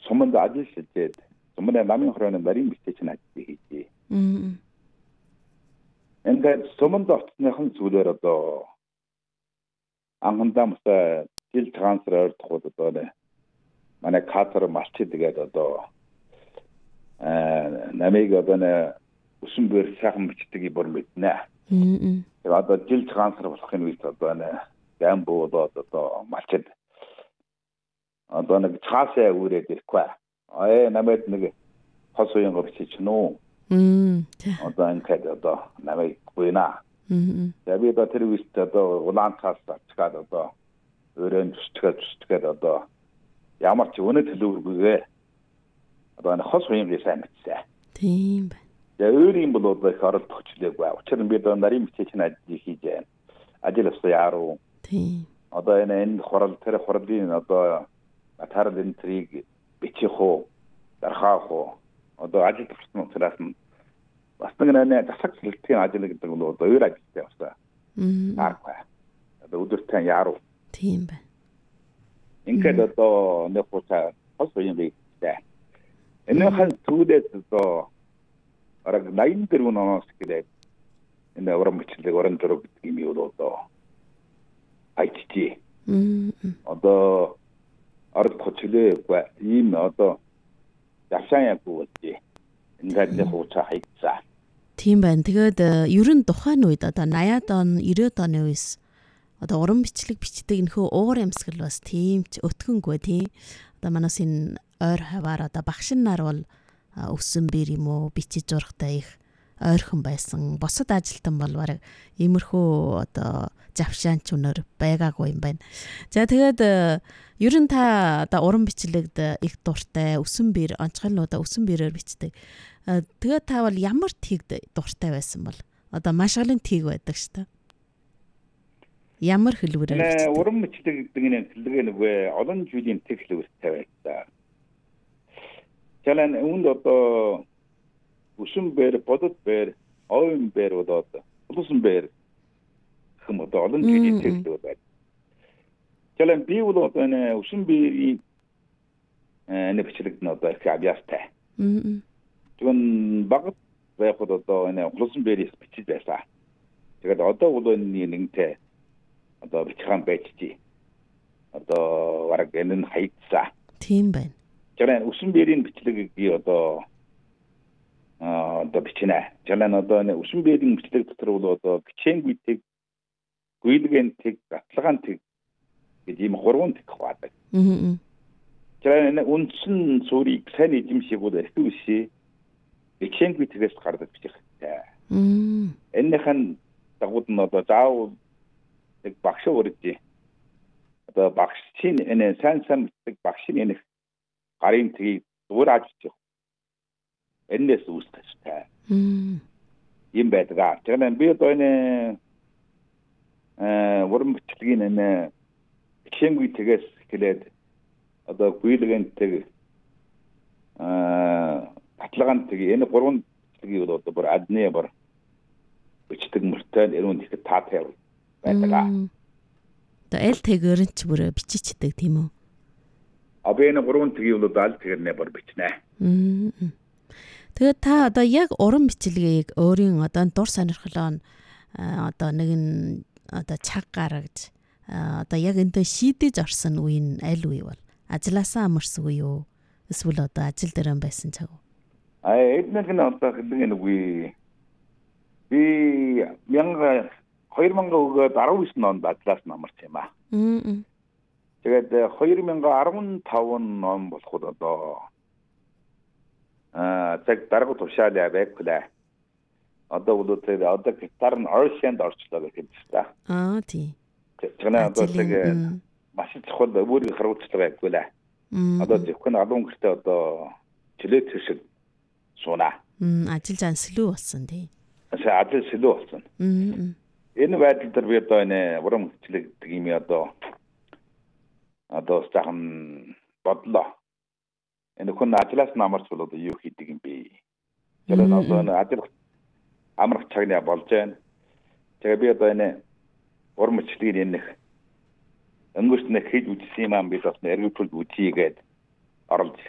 суманд ажиллаж сумын намын хорооны нарийн бичиж нааддаг хийжээ. Ингээд суманд очсныхан зүйлээр одоо анхандаа маса жил трансфер ордоход одоо манай катар малчид тэгээд одоо намыг одоо өсөнбөр сайхан бичдэг бүр мэднэ. Тэгээд одоо жил трансфер болохын үед одоо гамбо одоо малчид одоо нэг цаасаа үрээд ирэхгүй. Намайг нэг хос уянга бичиж нөө. Одоо ингээд одоо намайг гуйна. Тэгээд би одоо тэр үед одоо улаан цаас цацгаад одоо өрөөнд зүсгээд одоо ямар ч өнө төлөвлөгөөгээ одоо хос уянга сайн бичсэн. Тийм байна. Тэгээд өөрийн бол одоо их оролт өгчлээгүй. Учир нь би одоо нарийн бичиж нааддаг хийж байна. Ажилласан яруу. Тийм. Одоо энэ хурлын одоо атарал энтриг бичих уу, дарахаа уу. Одоо ажил төвчсөн учраас бас нэг засаг хэлтийн ажил гэдэг нь одоо өөр ажилтай байна. Тааргүй. Одоо өдөртөө яруу. Тийм байна. Ингээд одоо нэг хуцаа хос уянга хийдэг. Энэ хан түүдээс одоо арга 84 оноос гэлээ энэ уран бичлэг уран зураг гэдэг юм юу одоо айтчи. Одоо арга хөчлөөгүй ийм одоо явсан яггүй болжээ. Ингээд нэг хуцаа хайцаа. Тийм байна. Тэгээд ерөн тухайн үед одоо 80-аад он 90-аад оны үеэс одоо уран бичлэг бичдэг нөхөө уур амьсгал бас тийм ч өтгөнгүй тийм. Одоо манаас энэ ойр хаваар одоо багшин нар бол өссөн бэр юм уу бичиж зурхтай их ойрхон байсан. Босод ажилтан бол бараг иймэрхүү одоо завшаанч өнөр байгаагүй юм байна. За тэгээд ерөн та одоо уран бичлэгд их дуртай өссөн бэр онцгойлнуудаа өссөн бэрээр бичдэг. Тэгээд та бол ямар тэгд дуртай байсан бол одоо маш олон тэг байдаг шүү дээ. Ямар хэлбэрээр бичдэг? Уран бичлэг гэдэг нь хэллэгээ нүгэ олон жилийн тэг хэлбэртэй байдаг. Жалан үүнд одоо өсөн бэр, бодод бэр, ойн бэр одоо улсын бэр хэм одоо олон жилийн тэг хэлбэр байдаг. Жалан би бол одоо өсөн бэрийн бичлэгт нь одоо их авьяастай. Тэгвэл багт байхад одоо улсын бэрийг бичиж байсан. Тэгээд одоо бол нэгэнтэй одоо бичхан байжчи. Одоо бараг энэ хайцаа. Тийм байна. Жалан өсөн бэрийн бичлэгийг би одоо бичнэ. Жалан одоо өсөн бэрийн бичлэг дотор бол одоо бичээнгүй тэг, гүйлгэнтэг, батлагаантэг гэдэг ийм гурван тэг хаадаг. Жалан үндсэн суурийг сайн эзэмшиг бол эртүгшээ бичээнгүй тэгээс гардаг бичих. Энэхэн дагууд нь одоо заавал нэг багш өрөж одоо багшийн энэ сайн мэддэг багшийн энэ гарын тгийг дуурайж байгаа. Энэс үүсчихтэй. Ийм байдаг. Тэгвэл би одоо уран бичлэгийн бичээнгүй тэгээс хэлээд одоо гүйлгэнтэг батлагаантэг энэ гурван бичлэгийг одоо бүр адны бүр бичдэг мөртэй өрөөнд их таатай байдаг. Одоо аль тэгээр нь ч бүр бичичдэг тийм үү? Абын гурван тгийг бол аль тэгэр нэ бүр бичнэ. Тэгээд та одоо яг уран бичлэгийг өөрийн одоо дур сонирхлоо одоо нэгэн одоо цаг гаргаж одоо яг энэ шийдэж орсон үе нь аль үе бол ажилласаа амарсан үе юу? Эсвэл одоо ажил дээр байсан цаг уу? Эднэр гэнэ одоо хэлдэг үе. Би 2019 онд ажлаас намарч юм аа. Тэгээд 2015 он болоход одоо цаг дарга тушаалаа байглаа. Одоо бол одоо гитар нь оршинд орчлоо гэж байна. Тийм. Тэгнэ одоо тэг маш чухал өөрийн харуулцлага байглаа. Одоо зөвхөн алуун гэртээ одоо жилээ төшөг сууна. Ажил зан сэлүү болсон тий. Ажил сэлүү болсон. Энэ байдал дээр би одоо уран бичлэг гэдэг юм одоо стахан бодлоо. Энэ хүн ажлаас намарч бол одоо юу хийдэг юм бэ? Тэгээд одоо ажил амрах цагнаа болж байна. Тэгээд би одоо уран бичлэгийг өнгөрснөө хийж үзсэн юм аа бид бас эргүүлж үзье гээд оролж